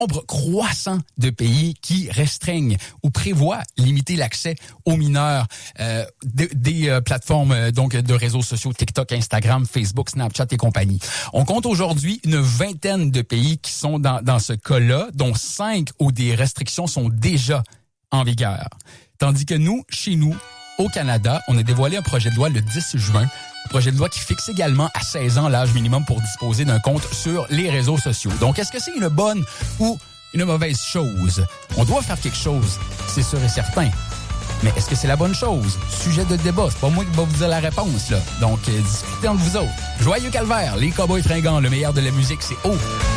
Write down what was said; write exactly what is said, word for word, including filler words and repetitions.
nombre croissant de pays qui restreignent ou prévoient limiter l'accès aux mineurs euh, de, des euh, plateformes euh, donc de réseaux sociaux TikTok, Instagram, Facebook, Snapchat et compagnie. On compte aujourd'hui une vingtaine de pays qui sont dans, dans ce cas-là, dont cinq où des restrictions sont déjà en vigueur. Tandis que nous, chez nous, au Canada, on a dévoilé un projet de loi le dix juin. Un projet de loi qui fixe également à seize ans l'âge minimum pour disposer d'un compte sur les réseaux sociaux. Donc, est-ce que c'est une bonne ou une mauvaise chose? On doit faire quelque chose, c'est sûr et certain. Mais est-ce que c'est la bonne chose? Sujet de débat, c'est pas moi qui va vous dire la réponse, là. Donc, euh, discutez entre vous autres. Joyeux calvaire, les Cowboys fringants, le meilleur de la musique, c'est haut.